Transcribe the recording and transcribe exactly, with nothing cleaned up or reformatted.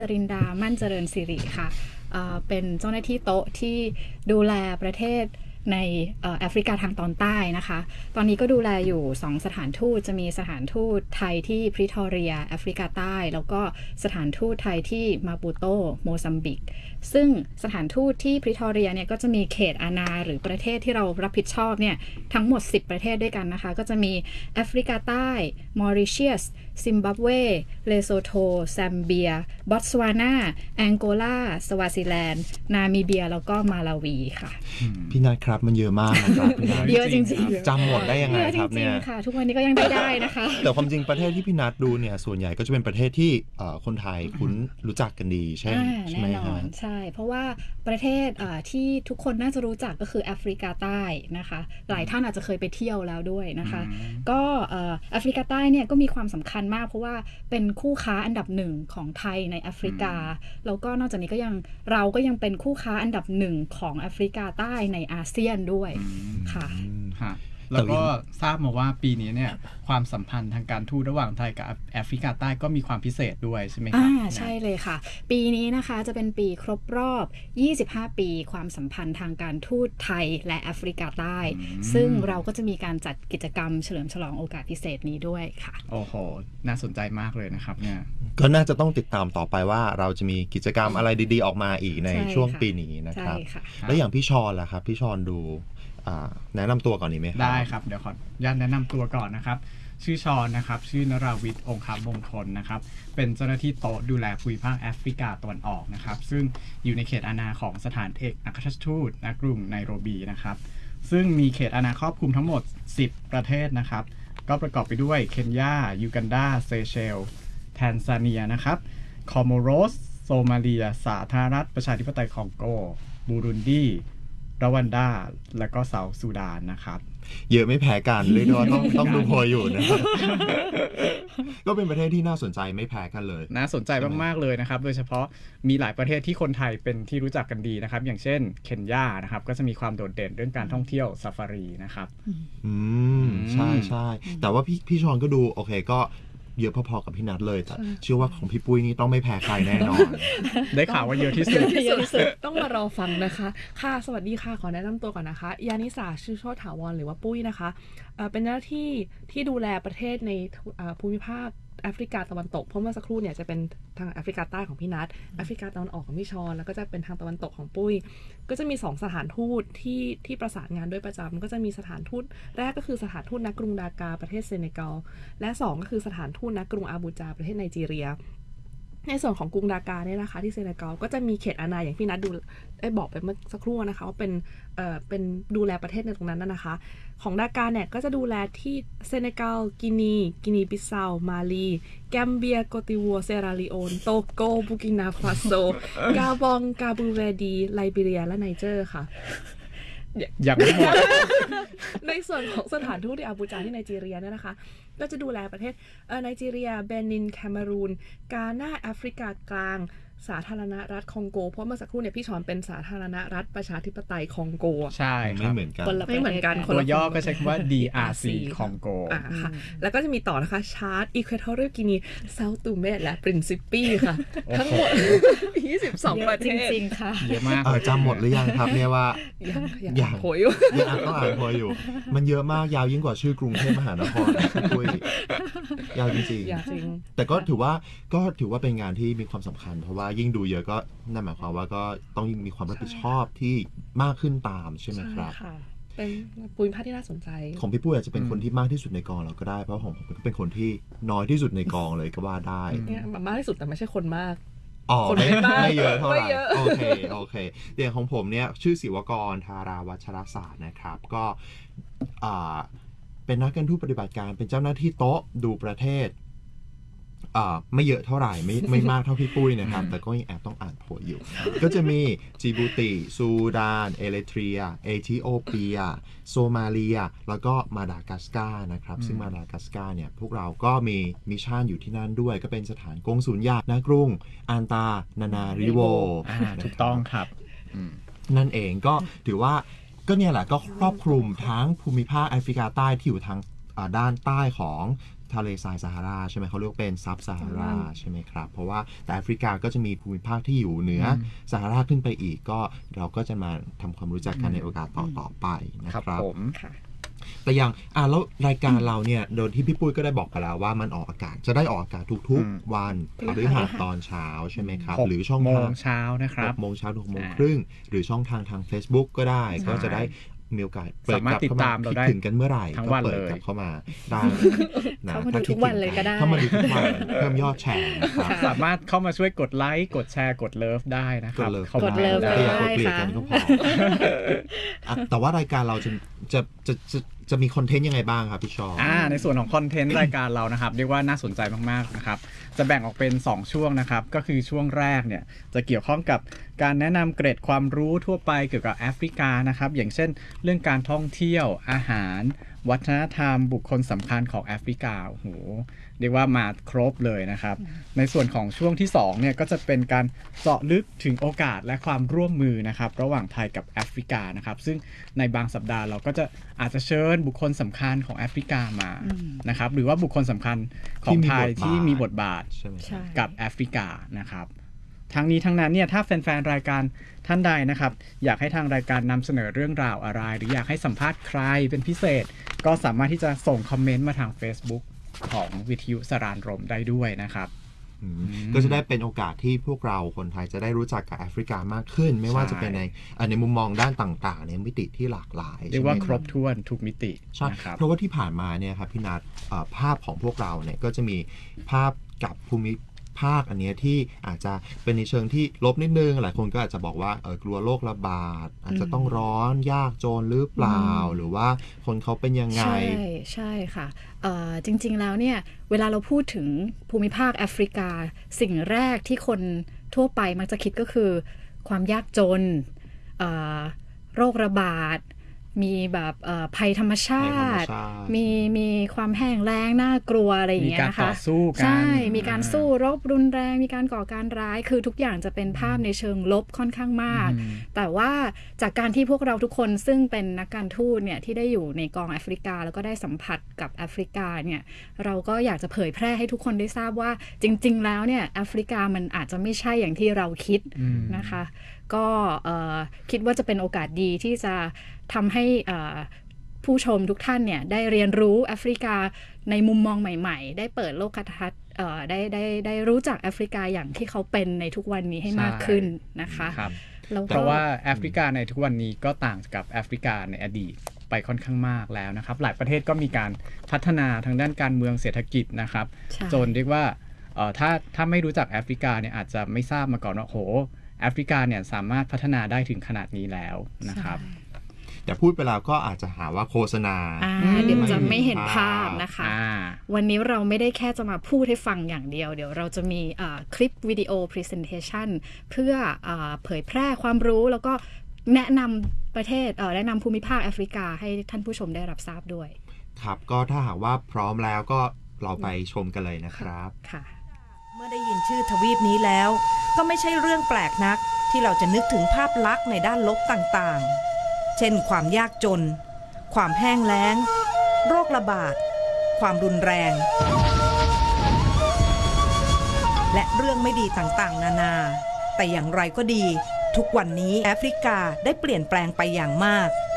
รินดามั่นเจริญสิริค่ะเป็นเจ้าหน้าที่โต๊ะที่ดูแลประเทศในแอฟริกาทางตอนใต้นะคะตอนนี้ก็ดูแลอยู่สองสถานทูตจะมีสถานทูตไทยที่พริทอเรียแอฟริกาใต้แล้วก็สถานทูตไทยที่มาปูโตโมซัมบิกซึ่งสถานทูตที่พริทอเรียเนี่ยก็จะมีเขตอาณาหรือประเทศที่เรารับผิดชอบเนี่ยทั้งหมดสิบประเทศด้วยกันนะคะก็จะมีแอฟริกาใต้มอริเชียสซิมบับเวเลโซโทแซมเบียบอตสวานาแองโกลาสวาซิแลนด์นามิเบียแล้วก็มาลาวีค่ะพี่นัทครับมันเยอะมากนะครับเยอะจริงๆจำหมดได้ยังไงครับเนี่ยค่ะทุกวันนี้ก็ยังได้ได้นะคะแต่ความจริงประเทศที่พี่นัทดูเนี่ยส่วนใหญ่ก็จะเป็นประเทศที่คนไทยคุ้นรู้จักกันดีใช่ใช่ไหมครับใช่เพราะว่าประเทศที่ทุกคนน่าจะรู้จักก็คือแอฟริกาใต้นะคะหลายท่านอาจจะเคยไปเที่ยวแล้วด้วยนะคะก็แอฟริกาใต้เนี่ยก็มีความสำคัญมากเพราะว่าเป็นคู่ค้าอันดับหนึ่งของไทยในแอฟริกาแล้วก็นอกจากนี้ก็ยังเราก็ยังเป็นคู่ค้าอันดับหนึ่งของแอฟริกาใต้ในอาเซียนด้วยค่ะแล้วก็ทราบมาว่าปีนี้เนี่ยความสัมพันธ์ทางการทูตระหว่างไทยกับแอฟริกาใต้ก็มีความพิเศษด้วยใช่ไหมครับอ่าใช่เลยค่ะปีนี้นะคะจะเป็นปีครบรอบยี่สิบห้าปีความสัมพันธ์ทางการทูตไทยและแอฟริกาใต้ซึ่งเราก็จะมีการจัดกิจกรรมเฉลิมฉลองโอกาสพิเศษนี้ด้วยค่ะโอ้โหน่าสนใจมากเลยนะครับเนี่ยก็น่าจะต้องติดตามต่อไปว่าเราจะมีกิจกรรมอะไรดีๆออกมาอีกในช่วงปีนี้นะครับแล้วอย่างพี่ชอนล่ะครับพี่ชอนดูแนะนำตัวก่อนนี้ไหมครับได้ครับเดี๋ยวขออนุญาตแนะนำตัวก่อนนะครับชื่อชอนนะครับชื่อนราวิทย์องคมงคลนะครับเป็นเจ้าหน้าที่โต๊ะดูแลภูมิภาคแอฟริกาตะวันออกนะครับซึ่งอยู่ในเขตอาณาของสถานเอกอัครราชทูตณกรุงไนโรบีนะครับซึ่งมีเขตอาณาครอบคลุมทั้งหมดสิบประเทศนะครับก็ประกอบไปด้วยเคนยายูกันดาเซเชลแทนซาเนียนะครับคอโมโรสโซมาเลียสาธารณรัฐประชาธิปไตยคองโกบูรุนดีรวันดาและก็เซาท์ซูดานนะครับเยอะไม่แพ้กันเลยด้วยต้องต้องดูโพยอยู่นะก็เป็นประเทศที่น่าสนใจไม่แพ้กันเลยน่าสนใจมากๆเลยนะครับโดยเฉพาะมีหลายประเทศที่คนไทยเป็นที่รู้จักกันดีนะครับอย่างเช่นเคนยานะครับก็จะมีความโดดเด่นเรื่องการท่องเที่ยวซาฟารีนะครับอืมใช่ใช่แต่ว่าพี่พี่ชอนก็ดูโอเคก็เยอะพอๆกับพี่นัทเลยแต่เชื่อว่าของพี่ปุ้ยนี่ต้องไม่แพ้ใครแน่นอนได้ข่าวว่าเยอะที่สุดต้องมารอฟังนะคะค่ะสวัสดีค่ะขอแนะนำตัวก่อนนะคะยานิสาชื่อโชติถาวรหรือว่าปุ้ยนะคะเป็นหน้าที่ที่ดูแลประเทศในภูมิภาคแอฟริกาตะวันตกเพราะเมื่อสักครู่เนี่ยจะเป็นทางแอฟริกาใต้ของพี่นัทแอฟริกาตะวันออกของพี่ชอนแล้วก็จะเป็นทางตะวันตกของปุ้ยก็จะมีสองสถานทูตที่ที่ประสานงานด้วยประจำก็จะมีสถานทูตแรกก็คือสถานทูตณกรุงดากาประเทศเซเนกัลและสองก็คือสถานทูตณกรุงอาบูจาประเทศไนจีเรียในส่วนของกรุงดากาเนี่ยนะคะที่เซเนกัลก็จะมีเขตอาณาอย่างพี่นัทดูได้บอกไปเมื่อสักครู่นะคะว่าเป็นเอ่อเป็นดูแลประเทศในตรงนั้นนะคะของดากาเนี่ยก็จะดูแลที่เซเนกัลกินีกินีบิสซาวมาลีแกมเบียโกติวัวเซราลีโอนโตโกบูกินาฟาโซกาบองกาบูเวดีไลบีเรียและไนเจอร์ค่ะอย่างไม่หมดในส่วนของสถานทูตที่อาบูจาที่ไนจีเรียเนี่ยนะคะก็จะดูแลประเทศไนจีเรียเบนินแคเมรูนกานาแอฟริกากลางสาธารณรัฐคองโกเพราะเมื่อสักครู่เนี่ยพี่ชอนเป็นสาธารณรัฐประชาธิปไตยคองโกใช่ไม่เหมือนกันไม่เหมือนกันตัวย่อก็ใช้คำว่า ดี อาร์ ซี คองโกอ่าค่ะแล้วก็จะมีต่อนะคะชาร์ตอีควอทอเรียลกินีเซาท์ตูเมและปรินซิปปีค่ะทั้งหมดยี่สิบสองประเทศจริงๆค่ะเยอะมากจำหมดหรือยังครับเนี่ยว่าอย่างโผล่อยู่ยังต้องอ่านโพยอยู่มันเยอะมากยาวยิ่งกว่าชื่อกรุงเทพมหานครคุยยาวจริงๆแต่ก็ถือว่าก็ถือว่าเป็นงานที่มีความสำคัญเพราะว่ายิ่งดูเยอะก็นั่นหมายความว่าก็ต้องมีความรับผิดชอบที่มากขึ้นตามใช่ไหมครับเป็นภูมิภาคที่น่าสนใจของพี่ปุ้ยอาจจะเป็นคนที่มากที่สุดในกองเราก็ได้เพราะของผมเป็นคนที่น้อยที่สุดในกองเลยก็ว่าได้เนี่ยมากที่สุดแต่ไม่ใช่คนมากอ๋อไม่ไม่เยอะเท่าไหร่โอเคโอเคเรื่องของผมเนี่ยชื่อศิวกรธาราวัชรศาสตร์นะครับก็เป็นนักการทูตปฏิบัติการเป็นเจ้าหน้าที่โต๊ะดูประเทศไม่เยอะเท่าไหร่ไม่ไม่มากเท่าพี่ปุ้ยนะครับแต่ก็ยังแอบต้องอ่านโพยอยู่ก็จะมีจิบูติซูดานเอริเทรียเอธิโอเปียโซมาเลียแล้วก็มาดากัสการ์นะครับซึ่งมาดากัสการ์เนี่ยพวกเราก็มีมิชชั่นอยู่ที่นั่นด้วยก็เป็นสถานกงสุลใหญ่ณกรุงอันตานานาริโวถูกต้องครับนั่นเองก็ถือว่าก็เนี่ยแหละก็ครอบคลุมทั้งภูมิภาคแอฟริกาใต้ที่อยู่ทางด้านใต้ของทะเลทรายซาฮาราใช่ไหมเขาเรียกเป็นซับซาฮาราใช่ไหมครับเพราะว่าแต่แอฟริกาก็จะมีภูมิภาคที่อยู่เหนือซาฮาราขึ้นไปอีกก็เราก็จะมาทำความรู้จักกันในโอกาสต่อต่อไปนะครับผมค่ะแต่อย่างอ่าแล้วรายการเราเนี่ยโดยที่พี่ปุ้ยก็ได้บอกไปแล้วว่ามันออกอากาศจะได้ออกอากาศทุกๆวันพฤหัสตอนเช้าใช่ไหมครับหรือช่องโมทางงเช้านะครับหกโมงเช้าถึงหกโมงครึ่งหรือช่องทางทาง Facebook ก็ได้ก็จะได้มีโอกาสเปิดกลับเข้ามาคิดถึงกันเมื่อไหร่ก็เปิดกลับเข้ามาได้นะเข้ามาดูทุกวันเลยก็ได้เข้ามาดูทุกวันเพิ่มยอดแชร์นะครับสามารถเข้ามาช่วยกดไลค์กดแชร์กดเลิฟได้นะครับกดเลิฟข้ามากดเลิฟแต่อย่ากดเกลียดได้ค่ะกันก็พออ่ะแต่ว่ารายการเราจะจะจะจะจะมีคอนเทนต์ยังไงบ้างครับพี่ชออ่าในส่วนของคอนเทนต์รายการเรานะครับเรียกว่าน่าสนใจมากๆนะครับจะแบ่งออกเป็นสองช่วงนะครับก็คือช่วงแรกเนี่ยจะเกี่ยวข้องกับการแนะนำเกร็ดความรู้ทั่วไปเกี่ยวกับแอฟริกานะครับอย่างเช่นเรื่องการท่องเที่ยวอาหารวัฒนธรรมบุคคลสำคัญของแอฟริกาโอ้โหเรียกว่ามาครบเลยนะครับในส่วนของช่วงที่สองเนี่ยก็จะเป็นการเจาะลึกถึงโอกาสและความร่วมมือนะครับระหว่างไทยกับแอฟริกานะครับซึ่งในบางสัปดาห์เราก็จะอาจจะเชิญบุคคลสำคัญของแอฟริกามานะครับหรือว่าบุคคลสำคัญของไทยที่มีบทบาทใช่ไหมใช่กับแอฟริกานะครับทั้งนี้ทั้งนั้นเนี่ยถ้าแฟนๆรายการท่านใดนะครับอยากให้ทางรายการนำเสนอเรื่องราวอะไรหรืออยากให้สัมภาษณ์ใครเป็นพิเศษก็สามารถที่จะส่งคอมเมนต์มาทาง Facebook ของวิทยุสรานรมได้ด้วยนะครับอืมก็จะได้เป็นโอกาสที่พวกเราคนไทยจะได้รู้จักกับแอฟริกามากขึ้น ไม่ว่าจะเป็นในอ่ะในมุมมองด้านต่างๆในมิติที่หลากหลายเรียกว่าใช่ไหมครบถ้วนทุกมิติใช่นะครับเพราะว่าที่ผ่านมาเนี่ยครับพี่นัทเอ่อภาพของพวกเราเนี่ยก็จะมีภาพกับภูมิภาคอันเนี้ยที่อาจจะเป็นในเชิงที่ลบนิดนึงหลายคนก็อาจจะบอกว่าเออกลัวโรคระบาดอาจจะต้องร้อนยากจนหรือเปล่าหรือว่าคนเขาเป็นยังไงใช่ใช่ค่ะเอ่อจริงๆแล้วเนี่ยเวลาเราพูดถึงภูมิภาคแอฟริกาสิ่งแรกที่คนทั่วไปมักจะคิดก็คือความยากจนเอ่อโรคระบาดมีแบบเอ่อภัยธรรมชาติภัยธรรมชาติมีมีความแห้งแล้งน่ากลัวอะไรอย่างมีเงี้ยการนะต่อคะสู้กันใช่มีการสู้รบรุนแรงมีการก่อการร้ายคือทุกอย่างจะเป็นภาพในเชิงลบค่อนข้างมากอืมแต่ว่าจากการที่พวกเราทุกคนซึ่งเป็นนักการทูตเนี่ยที่ได้อยู่ในกองแอฟริกาแล้วก็ได้สัมผัสกับแอฟริกาเนี่ยเราก็อยากจะเผยแพร่ให้ทุกคนได้ทราบว่าจริงๆแล้วเนี่ยแอฟริกามันอาจจะไม่ใช่อย่างที่เราคิดอืมนะคะก็เอ่อคิดว่าจะเป็นโอกาสดีที่จะทำให้เอ่อผู้ชมทุกท่านเนี่ยได้เรียนรู้แอฟริกาในมุมมองใหม่ๆ ได้เปิดโลกทัศน์เอ่อได้ได้ได้รู้จักแอฟริกาอย่างที่เขาเป็นในทุกวันนี้ให้มากขึ้นนะคะครับแล้วเพก็ราะว่าแอฟริกาในทุกวันนี้ก็ต่างกับแอฟริกาในอดีตไปค่อนข้างมากแล้วนะครับหลายประเทศก็มีการพัฒนาทางด้านการเมืองเศรษฐกิจนะครับใช่จนเรียกว่าเอ่อถ้าถ้าไม่รู้จักแอฟริกาเนี่ยอาจจะไม่ทราบมาก่อนว่าโหแอฟริกาเนี่ยสามารถพัฒนาได้ถึงขนาดนี้แล้วนะครับแต่พูดไปแล้วก็อาจจะหาว่าโฆษณาอ่าอืมเดี๋ยวจะไม่เห็นภาพนะคะอ่าวันนี้เราไม่ได้แค่จะมาพูดให้ฟังอย่างเดียว เดี๋ยวเราจะมีอ่าคลิปวิดีโอ Presentation เพื่ออาเผยแพร่ความรู้แล้วก็แนะนำประเทศเอ่อแนะนำภูมิภาคแอฟริกาให้ท่านผู้ชมได้รับทราบด้วยครับก็ถ้าหากว่าพร้อมแล้วก็เราไปชมกันเลยนะครับค่ะเมื่อได้ยินชื่อทวีปนี้แล้วก็ไม่ใช่เรื่องแปลกนักที่เราจะนึกถึงภาพลักษณ์ในด้านลบต่างๆ เช่นความยากจน ความแห้งแล้ง โรคระบาด ความรุนแรง และเรื่องไม่ดีต่างๆ นานา แต่อย่างไรก็ดีทุกวันนี้แอฟริกาได้เปลี่ยนแปลงไปอย่างมาก